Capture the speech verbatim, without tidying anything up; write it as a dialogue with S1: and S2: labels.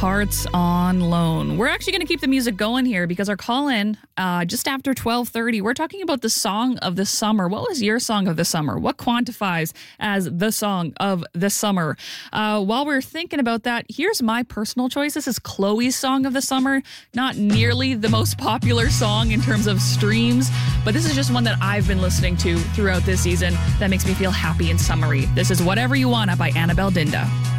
S1: Hearts on Loan. We're actually going to keep the music going here because our call-in uh, just after twelve thirty, we're talking about the song of the summer. What was your song of the summer? What quantifies as the song of the summer? Uh, while we're thinking about that, here's my personal choice. This is Chloe's song of the summer. Not nearly the most popular song in terms of streams, but this is just one that I've been listening to throughout this season that makes me feel happy and summery. This is Whatever You Wanna by Annabelle Dinda.